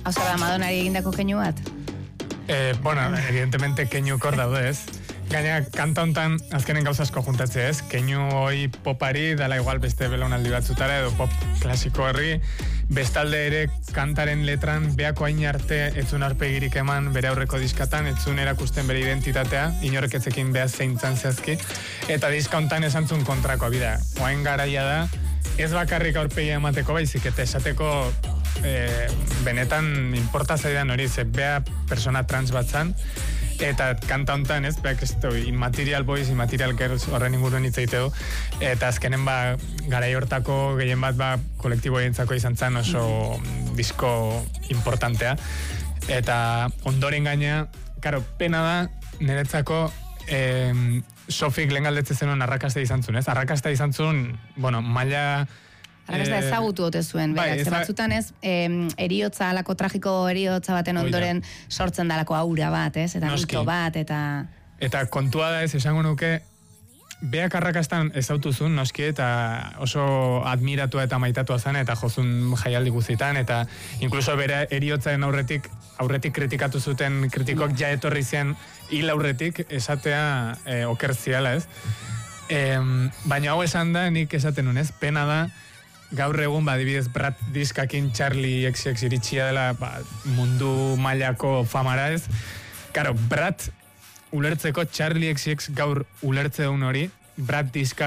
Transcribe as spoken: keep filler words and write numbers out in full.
Hau zer da, Madonari egindako keinu bat? Eh, bueno, evidentemente keinu kor daude, ez? Gaina, kanta hontan azkenen gauza asko juntatze, ez? Keinu hoi popari, dala igual beste belaunaldi batzutara, edo pop klasiko horri, bestalde ere kantaren letran beako hain arte etzun arpegirik eman bere aurreko diskatan, etzun erakusten bere identitatea, inorek etzekin behar zeintzan zehazki, eta diska hontan esantzun kontrakoa, bida, oain garaia da, ez bakarrik aurpegia emateko baizik, eta esateko e, benetan importa zaidan hori, ze bea persona trans batzan, eta kanta hontan ez, beak ez du, Immaterial Boys, Immaterial Girls horren inguruen hitz egiteu, eta azkenen ba, garai hortako gehien bat ba, kolektibo egintzako izan zen oso disko importantea, eta ondoren gaina, karo, pena da, niretzako, eh, Sofik lehen galdetze zenuen arrakasta izan zuen, ez? Arrakasta izan zuen, bueno, maila... Arrakasta eh, ezagutu ote zuen, berak, bai, batzutan ez, eh, eriotza, alako tragiko eriotza baten ondoren sortzen dalako aura bat, ez? Eta mito bat, eta... Eta kontua da ez, esango nuke, beak arrakastan ezautuzun, noski, eta oso admiratua eta maitatua zen, eta jozun jaialdi guzitan, eta inkluso bere eriotzaren aurretik, aurretik kritikatu zuten kritikok ja etorri zen hil aurretik esatea e, oker ziala, ez? E, baina hau esan da, nik esaten nuen, ez? Pena da, gaur egun, badibidez, Brad diskakin Charlie X X iritsia dela ba, mundu mailako famara, ez? Karo, Brad ulertzeko Charlie X X gaur ulertze duen hori, Brad diska